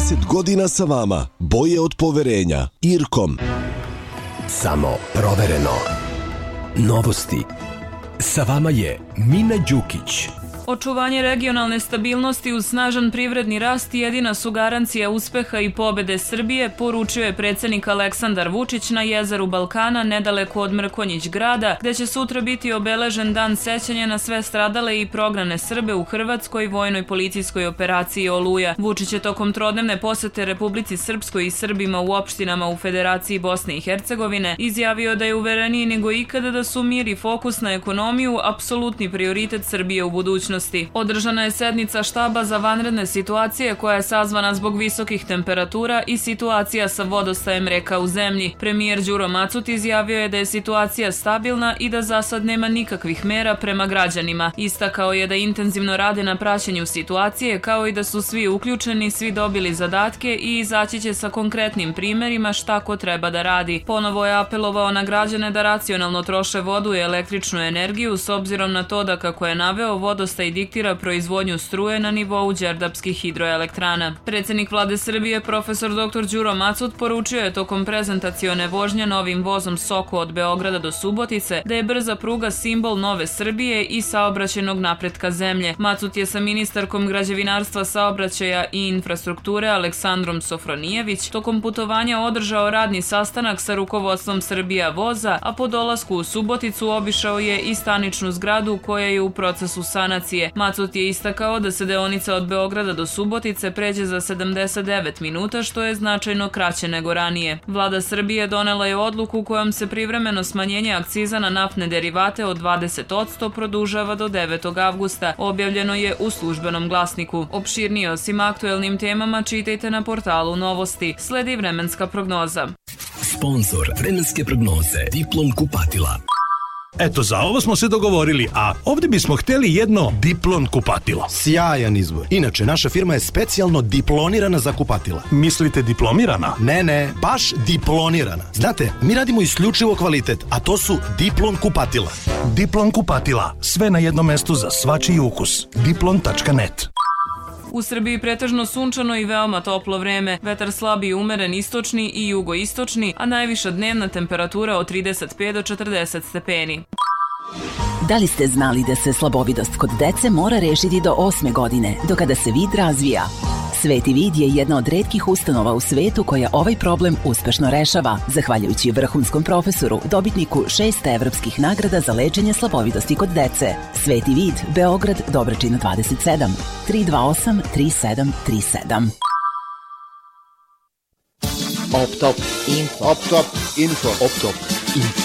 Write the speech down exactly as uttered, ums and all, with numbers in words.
trideset godina sa vama. Boje od poverenja. Irkom. Samo provereno. Novosti. Sa vama je Mina Đukić. Očuvanje regionalne stabilnosti uz snažan privredni rast jedina su garancija uspeha i pobede Srbije, poručio je predsjednik Aleksandar Vučić na jezeru Balkana, nedaleko od Mrkonjić grada, gde će sutra biti obeležen dan sećanja na sve stradale i prognane Srbe u Hrvatskoj vojnoj policijskoj operaciji Oluja. Vučić je tokom trodnevne posete Republici Srpskoj i Srbima u opštinama u Federaciji Bosne i Hercegovine izjavio da je uvereniji nego ikada da su mir i fokus na ekonomiju apsolutni prioritet Srbije u budućnosti. Održana je sednica štaba za vanredne situacije koja je sazvana zbog visokih temperatura i situacija sa vodostajem reka u zemlji. Premijer Đuro Macut izjavio je da je situacija stabilna i da za sad nema nikakvih mera prema građanima. Istakao je da intenzivno rade na praćenju situacije, kao i da su svi uključeni, svi dobili zadatke i izaći će sa konkretnim primerima šta ko treba da radi. Ponovo je apelovao na građane da racionalno troše vodu i električnu energiju s obzirom na to da, kako je naveo, vodostaj i diktira proizvodnju struje na nivou đerdapskih hidroelektrana. Predsjednik vlade Srbije profesor doktor Đuro Macut poručio je tokom prezentacione vožnje novim vozom Soko od Beograda do Subotice da je brza pruga simbol nove Srbije i saobraćajnog napretka zemlje. Macut je sa ministarkom građevinarstva, saobraćaja i infrastrukture Aleksandrom Sofronijević tokom putovanja održao radni sastanak sa rukovodstvom Srbija voza, a po dolasku u Suboticu obišao je i staničnu zgradu koja je u procesu sanacije. Macut je istakao da se deonica od Beograda do Subotice pređe za sedamdeset devet minuta, što je značajno kraće nego ranije. Vlada Srbije donela je odluku kojom se privremeno smanjenje akciza na naftne derivate od dvadeset posto produžava do devetog avgusta. Objavljeno je u Službenom glasniku. Opširnije o svim aktuelnim temama čitajte na portalu Novosti. Sledi vremenska prognoza. Sponzor vremenske prognoze Diplom kupatila. Eto, za ovo smo se dogovorili, a ovdje bismo htjeli jedno Diplon kupatilo. Sjajan izbor. Inače, naša firma je specijalno diplonirana za kupatila. Mislite diplomirana? Ne, ne, baš diplonirana. Znate, mi radimo isključivo kvalitet, a to su Diplon kupatila. Diplon kupatila. Sve na jednom mestu za svačiji ukus. diplon tačka net. U Srbiji pretežno sunčano i veoma toplo vreme, vetar slabi i umeren istočni i jugoistočni, a najviša dnevna temperatura od trideset pet do četrdeset stepeni. Da li ste znali da se slabovidost kod dece mora rešiti do osme godine, do kada se vid razvija? Sveti vid je jedna od retkih ustanova u svetu koja ovaj problem uspešno rešava, zahvaljujući vrhunskom profesoru, dobitniku šest evropskih nagrada za lečenje slabovidosti kod dece. Sveti vid, Beograd, Dobračina dvadeset sedam, tri dva osam tri sedam tri sedam. Optop Info. Optop Info. Optop Info.